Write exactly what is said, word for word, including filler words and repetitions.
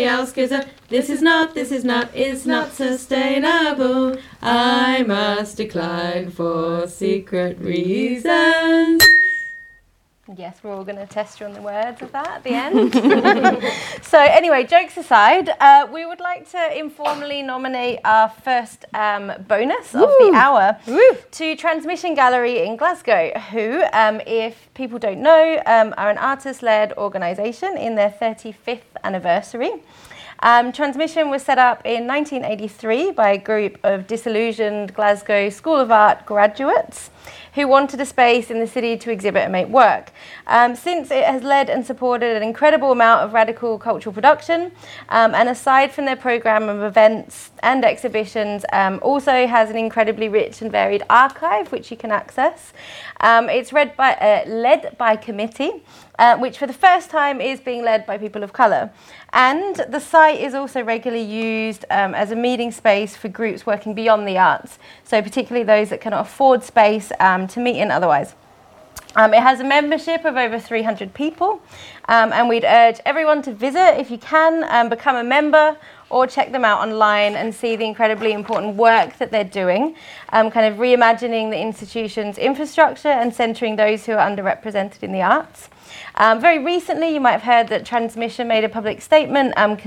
else gives up. This is not, this is not, is not sustainable. I must decline for secret reasons. Yes, we're all going to test you on the words of that at the end. So anyway, jokes aside, uh, we would like to informally nominate our first um, bonus Woo. Of the hour Woo. To Transmission Gallery in Glasgow, who, um, if people don't know, um, are an artist-led organisation in their thirty-fifth anniversary. Um, Transmission was set up in nineteen eighty-three by a group of disillusioned Glasgow School of Art graduates who wanted a space in the city to exhibit and make work. Um, since it has led and supported an incredible amount of radical cultural production, um, and aside from their programme of events and exhibitions, um, also has an incredibly rich and varied archive which you can access. Um, it's read by, uh, led by committee, uh, which for the first time is being led by people of colour. And the site is also regularly used um, as a meeting space for groups working beyond the arts, so particularly those that cannot afford space um, to meet in otherwise. Um, it has a membership of over three hundred people, um, and we'd urge everyone to visit if you can, um, become a member, or check them out online and see the incredibly important work that they're doing, um, kind of reimagining the institution's infrastructure and centering those who are underrepresented in the arts. Um, very recently, you might have heard that Transmission made a public statement um,